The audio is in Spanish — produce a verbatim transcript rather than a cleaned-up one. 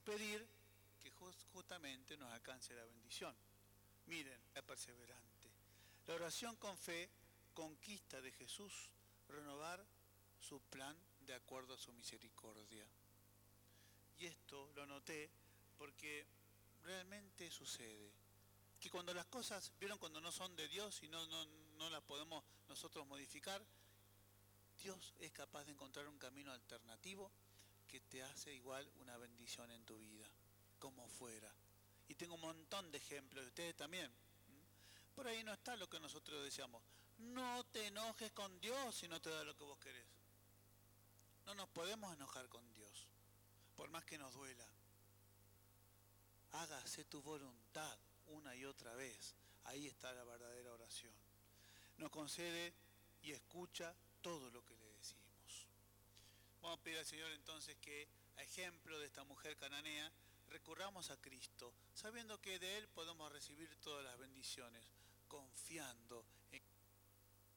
pedir que justamente nos alcance la bendición. Miren, la perseverante. La oración con fe conquista de Jesús renovar su plan de acuerdo a su misericordia. Y esto lo noté porque realmente sucede. Que cuando las cosas, vieron cuando no son de Dios y no, no, no las podemos nosotros modificar, Dios es capaz de encontrar un camino alternativo que te hace igual una bendición en tu vida, como fuera. Y tengo un montón de ejemplos, ustedes también. Por ahí no está lo que nosotros deseamos. No te enojes con Dios si no te da lo que vos querés. No nos podemos enojar con Dios, por más que nos duela. Hágase tu voluntad una y otra vez. Ahí está la verdadera oración. Nos concede y escucha todo lo que le decimos. Vamos a pedir al Señor entonces que, a ejemplo de esta mujer cananea, recurramos a Cristo, sabiendo que de Él podemos recibir todas las bendiciones, confiando